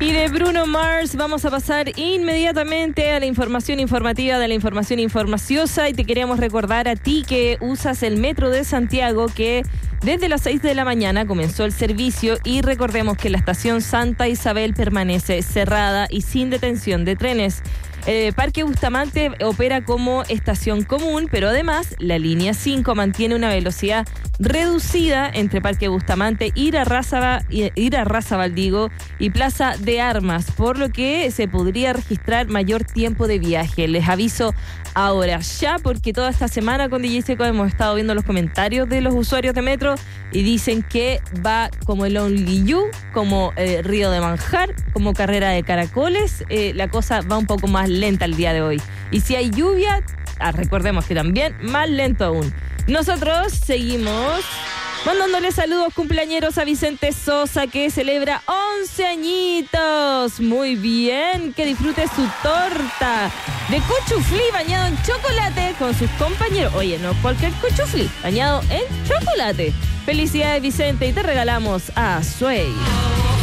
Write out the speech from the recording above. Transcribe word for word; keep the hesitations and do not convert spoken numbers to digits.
Y de Bruno Mars vamos a pasar inmediatamente a la información informativa de la información informaciosa, y te queremos recordar a ti que usas el Metro de Santiago que desde las seis de la mañana comenzó el servicio, y recordemos que la estación Santa Isabel permanece cerrada y sin detención de trenes. Eh, Parque Bustamante opera como estación común, pero además la línea cinco mantiene una velocidad reducida entre Parque Bustamante, Irarrázaval, Irarrázaval digo, y Plaza de Armas, por lo que se podría registrar mayor tiempo de viaje. Les aviso ahora ya, porque toda esta semana con D J Seco hemos estado viendo los comentarios de los usuarios de Metro y dicen que va como el Only You, como eh, Río de Manjar, como Carrera de Caracoles. Eh, la cosa va un poco más lenta el día de hoy. Y si hay lluvia, ah, recordemos que también más lento aún. Nosotros seguimos mandándole saludos cumpleañeros a Vicente Sosa, que celebra once añitos. Muy bien, que disfrute su torta de cuchuflí bañado en chocolate con sus compañeros. Oye, no cualquier cuchuflí, bañado en chocolate. Felicidades, Vicente, y te regalamos a Sway.